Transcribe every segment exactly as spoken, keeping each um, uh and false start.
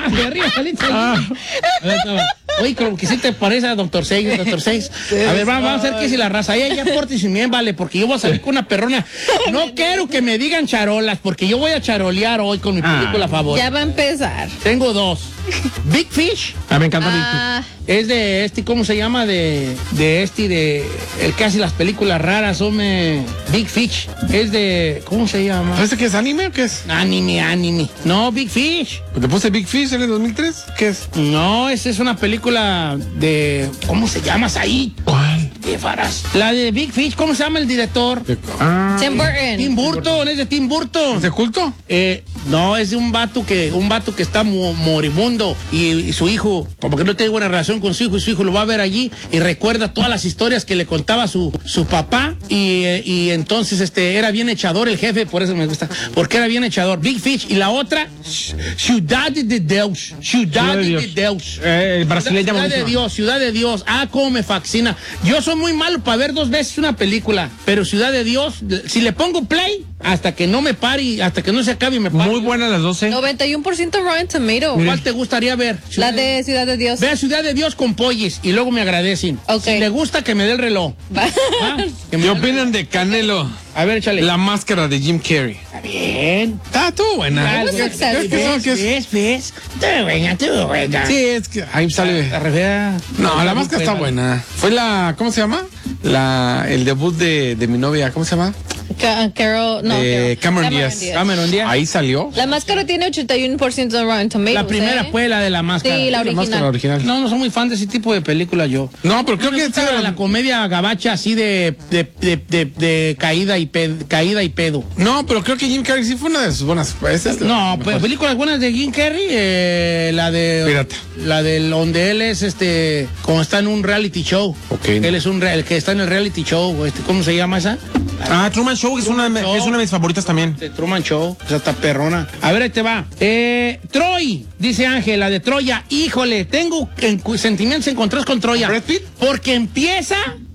de arriba saliste ahí. Ah. Oye, como que sí te parece a doctor Seis, doctor Seis. A ver, vamos, vamos a ver qué si la raza. Ahí ya pórtese bien, vale, porque yo voy a salir con una perrona. No quiero que me digan charolas, porque yo voy a charolear hoy con mi película ah. favorita. Ya va a empezar. Tengo dos. Big Fish. Ah, me encanta ah. Big Fish. Es de este, ¿cómo se llama? De, de este, de el que hace las películas raras, hombre. Big Fish. Es de, ¿cómo se llama? ¿Este qué es, anime o qué es? Anime, anime. No, Big Fish. ¿Te puse Big Fish en el dos mil tres? ¿Qué es? No, esa es una película de, ¿cómo se llama ahí? ¿Cuál? De faras. La de Big Fish, ¿cómo se llama el director? Ah, Tim Burton. Tim Burton, es de Tim Burton. ¿Es de culto? Eh, no, es de un vato que, un vato que está mo moribundo y, y su hijo, como que no tiene buena relación con su hijo, y su hijo lo va a ver allí y recuerda todas las historias que le contaba su, su papá y, eh, y entonces este era bien echador el jefe, por eso me gusta, porque era bien echador. Big Fish. Y la otra, Ciudad de Deus. Ciudad de Dios. De Deus. Eh, brasileña. Ciudad de Dios, Ciudad de Dios. Ah, cómo me fascina. Yo soy muy malo para ver dos veces una película, pero Ciudad de Dios, si le pongo play, hasta que no me pare, hasta que no se acabe y me pare. Muy buenas las doce. noventa y uno por ciento Rotten Tomatoes. ¿Cuál te gustaría ver? La de Ciudad de Dios. Ve a Ciudad de Dios con pollis y luego me agradecen. Okay. Si le gusta, que me dé el reloj. ¿Ah? ¿Qué opinan de Canelo? A ver, échale. La máscara de Jim Carrey. Está bien. Está todo buena. ¿Ves? ¿Ves? ¿Ves? ¿Ves? Estuvo buena, estuvo buena. Sí, es que ahí sale. La revea. No, la máscara está buena. Fue la, ¿cómo se llama? La, el debut de, de mi novia, ¿cómo se llama? Ca Carol, no. Eh, Carol. Cameron Díaz. Cameron Díaz. Ahí salió. La máscara tiene ochenta y uno por ciento de Rotten Tomatoes. La primera ¿eh? fue la de la máscara. Sí, la La original. máscara original. No, no soy muy fan de ese tipo de película yo. No, pero creo No me que gusta sí, la comedia gabacha así de, de, de, de, de caída, y pedo, caída y pedo. No, pero creo que Jim Carrey sí fue una de sus buenas. Esa es la No, mejor. películas buenas de Jim Carrey, eh, la de Pirata. La de donde él es este, como está en un reality show. Ok. Él es un el que está en el reality show, este, ¿cómo se llama esa? Ah, Truman Show es Truman una, Show. es una de mis favoritas también. De Truman Show, esa está perrona. A ver, ahí te va. Eh, Troy, dice Ángela de Troya. Híjole, tengo en, sentimientos encontrados con Troya. ¿Brad Pitt? Porque empieza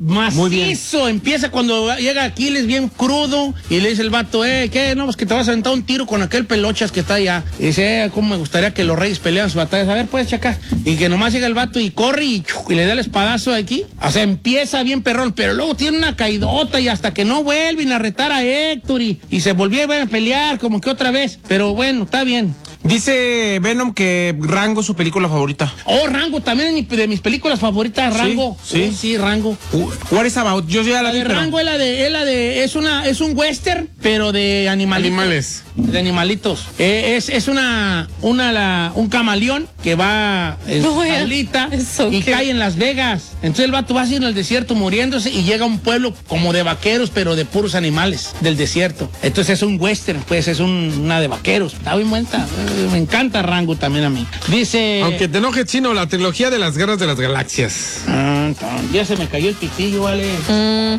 macizo, empieza cuando llega Aquiles bien crudo y le dice el vato, eh, ¿qué? No, pues que te vas a aventar un tiro con aquel pelochas que está allá. Y dice, eh, cómo me gustaría que los reyes pelearan sus batallas. A ver, pues, chaca. Y que nomás llega el vato y corre y, y le da el espadazo aquí. O sea, empieza bien perrón, pero luego tiene una caidota y hasta que no vuelven a retar a Héctor y, y se volvieron a pelear como que otra vez. Pero bueno, está bien. Dice Venom que Rango es su película favorita. Oh, Rango, también es mi, de mis películas favoritas, Rango. Sí, sí. Oh, sí, Rango. Uh, what is about? Yo ya la, La vi, de pero... Rango es la de, es la de, es una, es un western, pero de animalitos. Animales. De animalitos. Eh, es, es una, una, la, un camaleón que va en su jaulita so y cute. cae en Las Vegas. Entonces el vato va así en el desierto muriéndose y llega a un pueblo como de vaqueros, pero de puros animales del desierto. Entonces es un western, pues es un, una de vaqueros. Está bien buena. Me encanta Rango también a mí. Dice... Aunque te enoje, Chino, la trilogía de las guerras de las galaxias. Ah, ya se me cayó el pitillo, vale. Mm.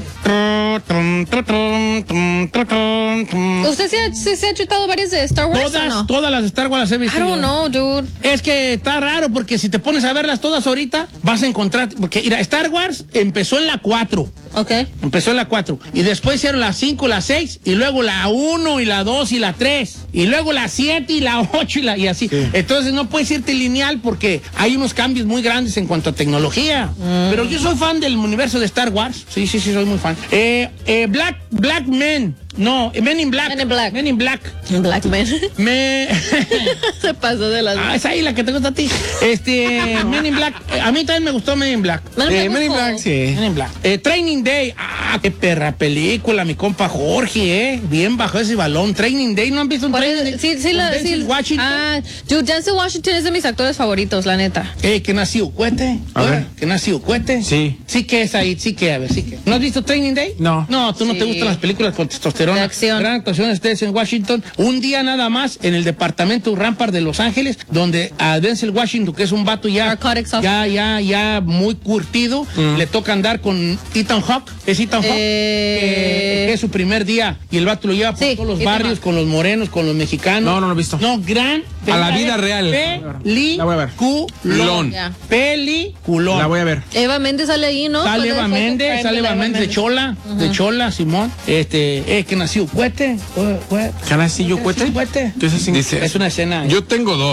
¿Usted se ha, se, se ha chutado varias de Star Wars Todas, o no? todas las Star Wars las he visto. I don't know, dude. Es que está raro porque si te pones a verlas todas ahorita, vas a encontrar... Porque mira, Star Wars empezó en la cuatro. Ok. Empezó en la cuatro. Y después hicieron la cinco, la seis, y luego la uno, y la dos, y la tres. Y luego la siete, y la ocho, y, la, y así. Sí. Entonces no puedes irte lineal porque hay unos cambios muy grandes en cuanto a tecnología. Mm. Pero yo soy fan del universo de Star Wars. Sí, sí, sí, soy muy fan. Eh, eh, Black, Black Men. No, Men in Black. Men in Black. Men in Black. Black Men. Me... Se pasó de las... Ah, esa ahí la que te gusta a ti. Este, Men in Black. A mí también me gustó Men in Black. Men, eh, Men in Black, sí. Men in Black. Eh, Training Day. Ah, qué perra película, mi compa Jorge, ¿eh? Bien bajo ese balón. Training Day, ¿no han visto un Training Day? Sí, sí, la... Denzel sí. Washington. Ah, dude, Denzel Washington es de mis actores favoritos, la neta. Eh, que nació cuete. A ver. Que nació cuete. Sí. Sí que es ahí, sí que, a ver, sí que. ¿No has visto Training Day? No. No, tú no Sí. te gustan las películas con testosterona. De acción. Gran actuación ustedes en Washington. Un día nada más en el departamento Rampart de Los Ángeles, donde a Denzel Washington, que es un vato ya, Narcotics ya, ya, ya muy curtido, Mm. le toca andar con Ethan Hawke. ¿Es Ethan Hawke? Eh... Que, que es su primer día y el vato lo lleva por Sí, todos los Ethan barrios, Hawke. con los morenos, con los mexicanos. No, no lo he visto. No, gran. A la vida real. La voy a ver. Peliculón. Ya. Peliculón. La voy a ver. Eva Méndez sale ahí, ¿no? Sale Fue de- Eva fue de Méndez, Prime sale de Eva Méndez de Chola, de Chola, Simón. Este, eh, que nació cuete. ¿Canacillo Cuete? Cuete. Entonces, Es una escena. yo tengo dos.